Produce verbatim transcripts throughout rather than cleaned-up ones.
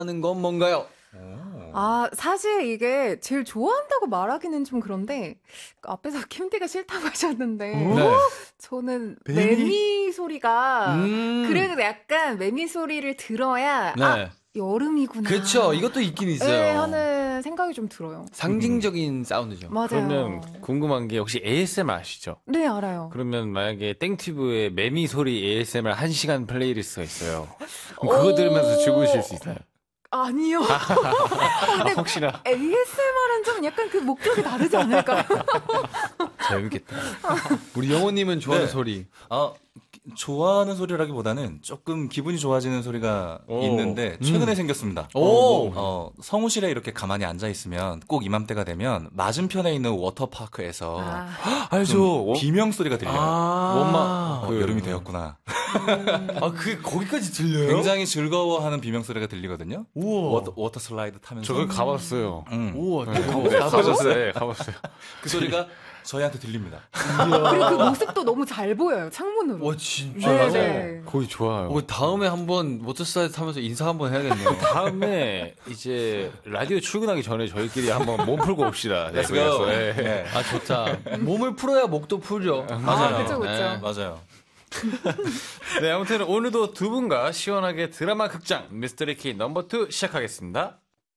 하는 건 뭔가요? 아, 사실 이게 제일 좋아한다고 말하기는 좀 그런데 앞에서 캠디가 싫다고 하셨는데 네. 저는 매미, 매미 소리가 음. 그래도 약간 매미 소리를 들어야 네. 아, 여름이구나. 그렇죠. 이것도 있긴 있어요. 네, 하는 생각이 좀 들어요. 상징적인 음. 사운드죠. 맞아요. 그러면 궁금한 게 혹시 에이에스엠알 아시죠? 네, 알아요. 그러면 만약에 땡튜브에 매미 소리 에이에스엠알 한 시간 플레이리스트가 있어요. 그럼 그거 들으면서 주무실 수 있어요? 아니요. 아, 혹시나. 에이에스엠알은 좀 약간 그 목적이 다르지 않을까요? 재밌겠다. 우리 영호님은 좋아하는 네. 소리. 아, 좋아하는 소리라기보다는 조금 기분이 좋아지는 소리가 오. 있는데 최근에 음. 생겼습니다. 오. 어, 성우실에 이렇게 가만히 앉아 있으면 꼭 이맘때가 되면 맞은편에 있는 워터파크에서 아, 알죠. 비명 소리가 들려요. 아. 원마. 어, 그, 여름이 되었구나. 아, 그게 거기까지 들려요? 굉장히 즐거워하는 비명 소리가 들리거든요. 우와. 워터, 워터 슬라이드 타면서. 저걸 가봤어요. 음. 우와, 네, 또 네, 가봤어요? 가봤어요. 네, 가봤어요. 그 소리가 저희한테 들립니다. 그리고 그 모습도 너무 잘 보여요, 창문으로. 와, 진짜. 네, 네, 네. 거의 좋아요. 어, 다음에 한번 모터사이드 타면서 인사 한번 해야겠네요. 다음에 이제 라디오 출근하기 전에 저희끼리 한번 몸 풀고 옵시다. 네, Let's go. 그래서, 네. 네. 아, 좋다. 몸을 풀어야 목도 풀죠. 맞아요. 그쵸, 그쵸. 네. 맞아요. 네, 아무튼 오늘도 두 분과 시원하게 드라마 극장 미스터리 K 넘버 투 시작하겠습니다.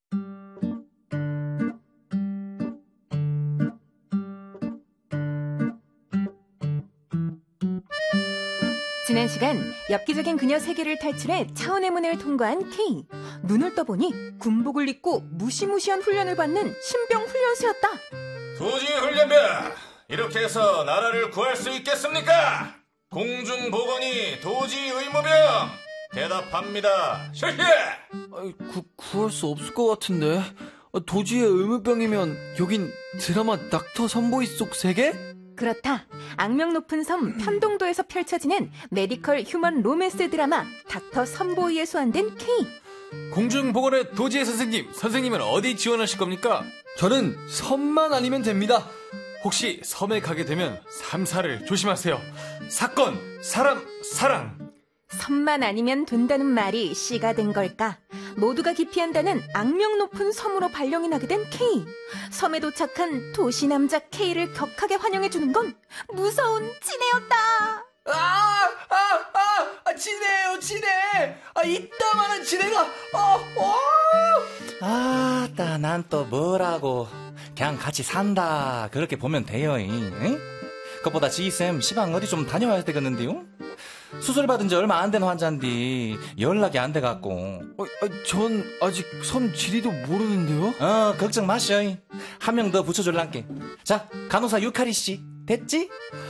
지난 시간 엽기적인 그녀 세계를 탈출해 차원의 문을 통과한 K. 눈을 떠보니 군복을 입고 무시무시한 훈련을 받는 신병 훈련수였다. 도지 훈련병, 이렇게 해서 나라를 구할 수 있겠습니까? 공중보건이 도지 의무병, 대답합니다. 실시! 아이, 구, 구할 수 없을 것 같은데. 아, 도지의 의무병이면 여긴 드라마 닥터 선보이 속 세계? 그렇다. 악명 높은 섬 편동도에서 펼쳐지는 메디컬 휴먼 로맨스 드라마 닥터 선보이에 소환된 K. 공중보건의 도지혜 선생님, 선생님은 어디 지원하실 겁니까? 저는 섬만 아니면 됩니다. 혹시 섬에 가게 되면 삼사를 조심하세요. 사건, 사람, 사랑. 섬만 아니면 된다는 말이 씨가 된 걸까? 모두가 기피한다는 악명 높은 섬으로 발령이 나게 된 K. 섬에 도착한 도시 남자 K를 격하게 환영해주는 건 무서운 지네였다. 아, 아, 아, 아, 지네요, 지네. 아, 이따만한 지네가, 어, 어. 아따, 난 또 뭐라고. 그냥 같이 산다. 그렇게 보면 돼요, 응? 그것보다 지쌤 시방 어디 좀 다녀와야 되겠는데요? 수술 받은 지 얼마 안 된 환자인데 연락이 안 돼갖고. 어, 아, 전 아직 섬 지리도 모르는데요? 어, 걱정 마셔. 한 명 더 붙여줄란게. 자, 간호사 유카리 씨, 됐지?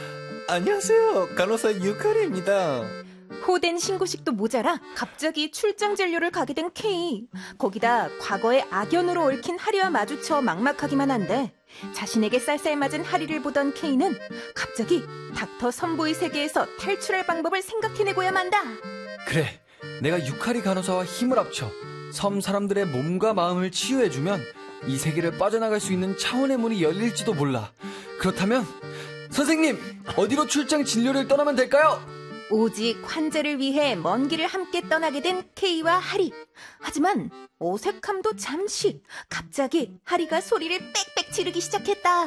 안녕하세요. 간호사 유카리입니다. 호된 신고식도 모자라 갑자기 출장 진료를 가게 된 K. 거기다 과거에 악연으로 얽힌 하리와 마주쳐 막막하기만 한데 자신에게 쌀쌀맞은 하리를 보던 K는 갑자기 닥터 선보이 세계에서 탈출할 방법을 생각해내고야 만다. 그래, 내가 유카리 간호사와 힘을 합쳐 섬 사람들의 몸과 마음을 치유해주면 이 세계를 빠져나갈 수 있는 차원의 문이 열릴지도 몰라. 그렇다면 선생님, 어디로 출장 진료를 떠나면 될까요? 오직 환자를 위해 먼 길을 함께 떠나게 된 K와 하리. 하지만 어색함도 잠시. 갑자기 하리가 소리를 빽빽 지르기 시작했다. 어,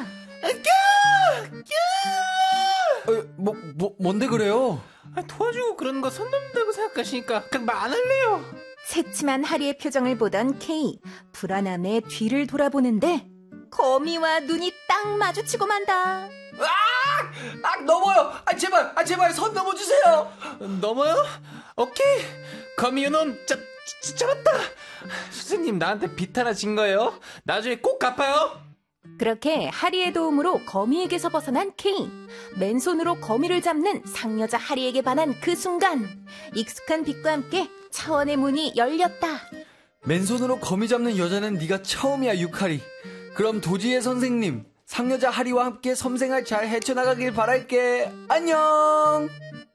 뭐, 뭐, 뭔데 그래요? 아, 도와주고 그러는 거 선 넘는다고 생각하시니까 그냥 말 안 할래요. 새침한 하리의 표정을 보던 K. 불안함에 뒤를 돌아보는데 거미와 눈이 딱 마주치고 만다. 아, 넘어요. 아, 제발, 아, 제발 손 넘어주세요. 넘어요? 오케이. 거미유놈 잡, 잡- 잡았다. 선생님 나한테 빚 하나 진 거예요. 나중에 꼭 갚아요. 그렇게 하리의 도움으로 거미에게서 벗어난 K. 맨손으로 거미를 잡는 상여자 하리에게 반한 그 순간 익숙한 빛과 함께 차원의 문이 열렸다. 맨손으로 거미 잡는 여자는 네가 처음이야, 유카리. 그럼 도지혜 선생님, 상여자 하리와 함께 섬생활 잘 헤쳐나가길 바랄게. 안녕.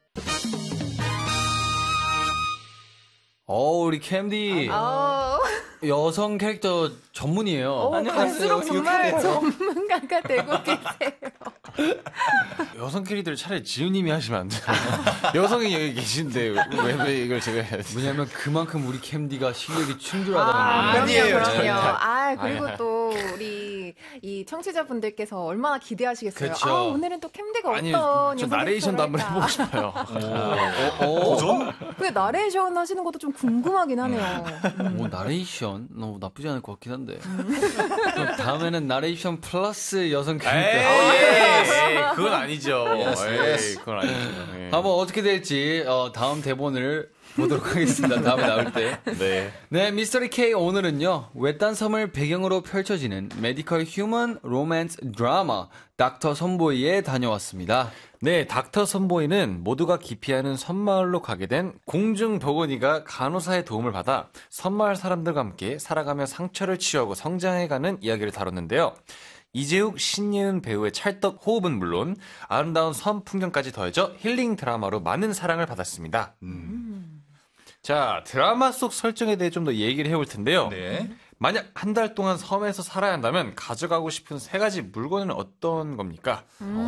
어, 우리 캠디 어, 여성 캐릭터 전문이에요. 어, 갈수록 정말 전문가가 되고 계세요. 여성 캐릭터를 차라리 지우님이 하시면 안 돼요. 여성이 여기 계신데 왜, 왜 이걸 제가 해야 돼? 왜냐면 그만큼 우리 캠디가 실력이 충돌하다는 아, 거예요. 아니에요, 그럼요, 절대. 그럼요. 아, 그리고 아니야. 또 우리 이 청취자분들께서 얼마나 기대하시겠어요. 그쵸. 아, 오늘은 또 캠디가 아니, 어떤 저 여성 나레이션도 한번 캐릭터를 해보고 할까. 싶어요. 도전? 그 나레이션 하시는 것도 좀 궁금하긴 하네요. 뭐 나레이션 너무 나쁘지 않을 것 같긴 한데. 그럼 다음에는 나레이션 플러스 여성 캐릭터. 에이, 그건 아니죠. Yes, 에이, yes. 그건 아니죠. 예. 한번 어떻게 될지 어, 다음 대본을 보도록 하겠습니다. 다음에 나올 때. 네. 네, 미스터리 K 오늘은요. 외딴 섬을 배경으로 펼쳐지는 메디컬 휴먼 로맨스 드라마 닥터 선보이에 다녀왔습니다. 네, 닥터 선보이는 모두가 기피하는 섬마을로 가게 된 공중 보건이가 간호사의 도움을 받아 섬마을 사람들과 함께 살아가며 상처를 치유하고 성장해가는 이야기를 다뤘는데요. 이재욱, 신예은 배우의 찰떡 호흡은 물론 아름다운 섬 풍경까지 더해져 힐링 드라마로 많은 사랑을 받았습니다. 음. 자, 드라마 속 설정에 대해 좀 더 얘기를 해볼 텐데요. 네. 만약 한 달 동안 섬에서 살아야 한다면 가져가고 싶은 세 가지 물건은 어떤 겁니까?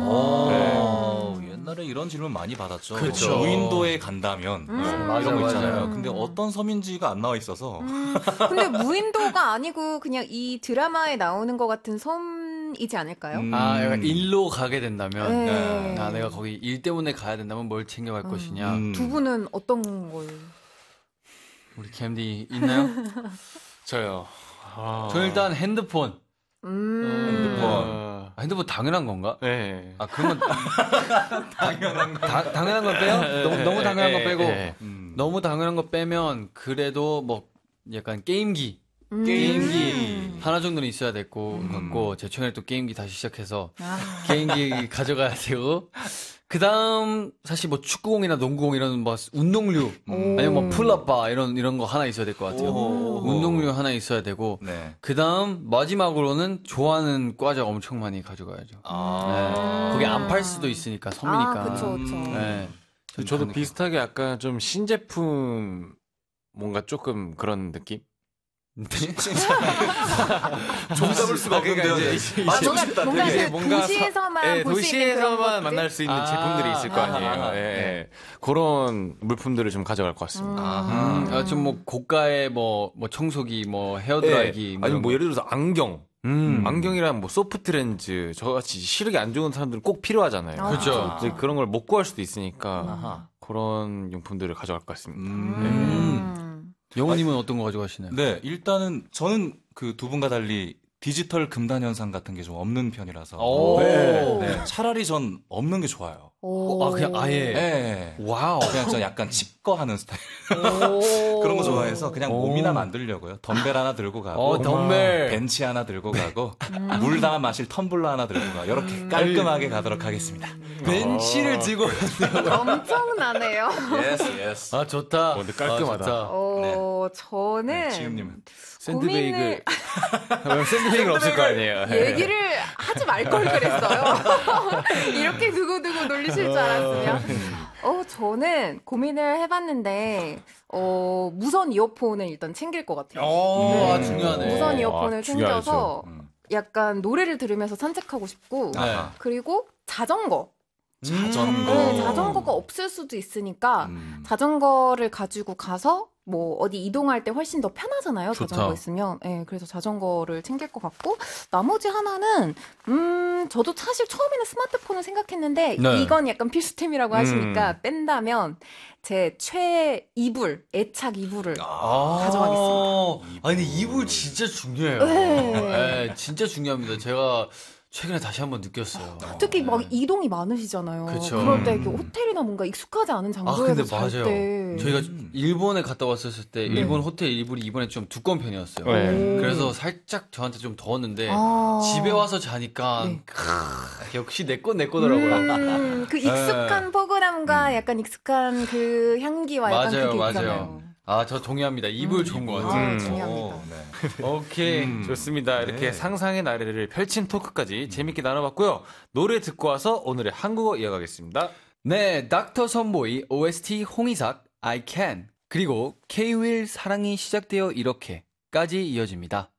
어, 옛날에 이런 질문 많이 받았죠. 그렇죠. 무인도에 간다면 음. 이런 맞아, 거 있잖아요. 맞아요. 근데 어떤 섬인지가 안 나와 있어서 음, 근데 무인도가 아니고 그냥 이 드라마에 나오는 것 같은 섬이지 않을까요? 음. 아, 약간 일로 가게 된다면. 네. 아, 내가 거기 일 때문에 가야 된다면 뭘 챙겨갈 것이냐. 음. 두 분은 어떤 걸? 우리 캠디 있나요? 저요. 아... 저 일단 핸드폰. 음. 핸드폰. 아, 핸드폰 당연한 건가? 네. 아, 그러면. 당연한 거. 다, 당연한 걸 빼요? 너무, 너무 당연한 거 빼고. 네. 음. 너무 당연한 거 빼면 그래도 뭐 약간 게임기. 음. 게임기 하나 정도는 있어야 될 것 음. 같고, 제 최근에 또 게임기 다시 시작해서 아. 게임기 가져가야 되고, 그 다음, 사실 뭐 축구공이나 농구공 이런 뭐 운동류, 아니면 뭐 풀업바 이런, 이런 거 하나 있어야 될 것 같아요. 오. 운동류 하나 있어야 되고, 네. 그 다음, 마지막으로는 좋아하는 과자 엄청 많이 가져가야죠. 아. 네. 거기 안 팔 수도 있으니까, 섬이니까. 아, 그쵸, 그쵸. 네. 저도 그런 느낌. 비슷하게 약간 좀 신제품 뭔가 조금 그런 느낌? 좀 잡을 수가 없는데요. 아, 뭔가, 뭔가 되게 그 뭔가 도시에서만 서, 예, 볼 수 있는 그런 도시에서만 것들? 만날 수 있는 아, 제품들이 있을 거 아니에요. 아, 예, 네. 예. 그런 물품들을 좀 가져갈 것 같습니다. 음, 아, 좀 뭐 고가의 뭐, 뭐 청소기, 뭐 헤어드라이기. 예. 아니 이런 뭐 거. 예를 들어서 안경. 음. 안경이랑 뭐 소프트 렌즈 저같이 시력이 안 좋은 사람들은 꼭 필요하잖아요. 아, 그렇죠. 이제 그런 걸 못 구할 수도 있으니까 아하. 그런 용품들을 가져갈 것 같습니다. 음. 음. 영호님은 어떤 거 가져가시나요? 네, 일단은 저는 그 두 분과 달리 디지털 금단 현상 같은 게 좀 없는 편이라서 오. 네, 네, 차라리 전 없는 게 좋아요. 오. 아, 그냥 아예. 네. 와우. 그냥 전 약간 칩거하는 스타일 오. 그런 거 좋아해서 그냥 오. 몸이나 만들려고요. 덤벨 하나 들고 가고 어, 덤벨. 벤치 하나 들고 가고 물 담아 마실 텀블러 하나 들고 가. 이렇게 깔끔하게 가도록 하겠습니다. 벤치를 들고 엄청나네요. 예스 예스. 아, 좋다. 어, 근데 깔끔하다. 아, 좋다. 어, 저는 네, 지금님은 샌드베이글 샌드베이글 없을 거 아니에요. 예. 얘기를 하지 말 걸 그랬어요. 이렇게 두고두고 놀리실 줄 알았으면. 어, 저는 고민을 해봤는데, 어, 무선 이어폰을 일단 챙길 것 같아요. 오, 네. 아, 중요하네. 무선 아, 이어폰을 중요하죠. 챙겨서 음. 약간 노래를 들으면서 산책하고 싶고, 네. 아하. 그리고 자전거. 자전거. 네, 자전거가 없을 수도 있으니까, 음. 자전거를 가지고 가서 뭐 어디 이동할 때 훨씬 더 편하잖아요. 좋다. 자전거 있으면. 네, 그래서 자전거를 챙길 것 같고 나머지 하나는 음 저도 사실 처음에는 스마트폰을 생각했는데 네. 이건 약간 필수템이라고 하시니까 음. 뺀다면 제 최애 이불, 애착 이불을 아, 가져가겠습니다. 아니, 근데 이불 진짜 중요해요. 네. 네, 진짜 중요합니다. 제가 최근에 다시 한번 느꼈어요. 특히 막 이동이 많으시잖아요. 그쵸. 그럴 때 이렇게 호텔이나 뭔가 익숙하지 않은 아, 장소에서 근데 잘 맞아요. 때. 저희가 일본에 갔다 왔었을 때 일본 호텔 이불이 이번에 좀 두꺼운 편이었어요. 네. 그래서 살짝 저한테 좀 더웠는데 아. 집에 와서 자니까 네. 크, 역시 내 건 내 거더라고요. 음, 그 익숙한 포근함과 약간 익숙한 그 향기와 약간 맞아요, 그게 맞아요. 있잖아요. 아, 저 동의합니다. 이불 좋은 것 같아요. 아, 음. 중요합니다. 오, 네. 오케이. 음, 좋습니다. 이렇게 네. 상상의 나래를 펼친 토크까지 재밌게 나눠봤고요. 노래 듣고 와서 오늘의 한국어 이어가겠습니다. 네, 닥터 선보이 오에스티 홍이삭 I Can 그리고 K-윌 사랑이 시작되어 이렇게까지 이어집니다.